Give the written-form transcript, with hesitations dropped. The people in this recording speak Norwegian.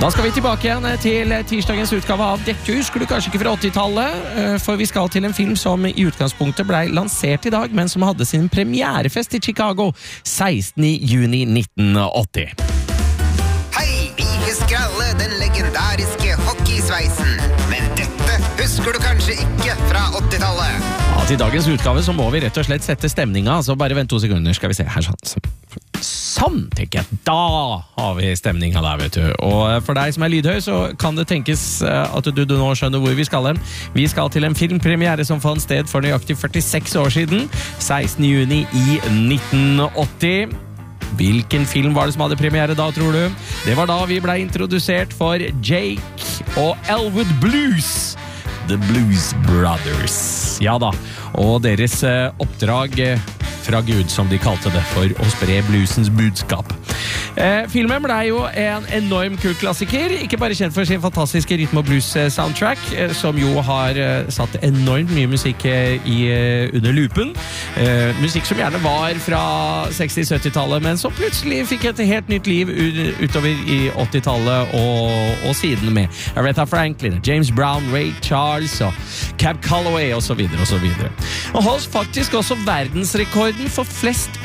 Da skal vi tilbake igjen til tirsdagens utgave av Dette husker du kanskje ikke fra 80-tallet, for vi skal til en film som i utgangspunktet ble lansert i dag, men som hadde sin premierefest i Chicago 16. juni 1980. Hei, vi husker alle den legendariske hockeysveisen, men dette husker du kanskje ikke fra 80-tallet. Ja, til dagens utgave så må vi rett og slett sette stemninga, så bare vent 2 sekunder, skal vi se her sånn, tenker jeg. Da har vi stemninga der, vet du. Og for deg som er lydhøy, så kan det tenkes at du nå skjønner hvor vi skal hen. Vi skal til en filmpremiere som fant sted for nøyaktig 46 år siden, 16. juni i 1980. Hvilken film var det som hadde premiere da, tror du? Det var da vi ble introdusert for Jake og Elwood Blues. The Blues Brothers. Ja da, og deres oppdrag fra Gud, som de kalte det, for å spre bluesens budskap. Filmen ble jo en enorm kultklassiker, ikke bare kjent for sin fantastiske rytme- og blues-soundtrack, som jo har satt enormt mye musikk under lupen. Musikk som gjerne var fra 60-70-tallet, men som plutselig fikk et helt nytt liv utover i 80-tallet og siden med Aretha Franklin, James Brown, Ray Charles og Cab Calloway og så videre og så videre. Og holdt faktisk også verdensrekorden for flest